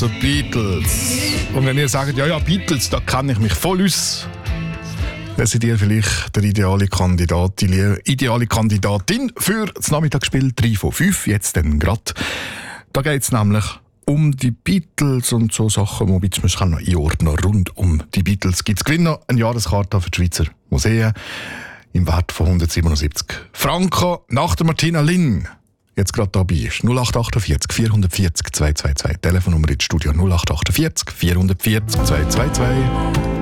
The Beatles. Und wenn ihr sagt, ja, Beatles, da kenne ich mich voll aus, dann seid ihr vielleicht der ideale Kandidat, die ideale Kandidatin für das Nachmittagsspiel 3 von 5, jetzt dann gerade. Da geht es nämlich um die Beatles und so Sachen, womit man noch einordnen kann. Rund um die Beatles gibt es Gewinner, eine Jahreskarte für die Schweizer Museen im Wert von 177 Franken nach der Martina Linn. Jetzt gerade dabei ist 0848 440 222. Telefonnummer ins Studio 0848 440 222.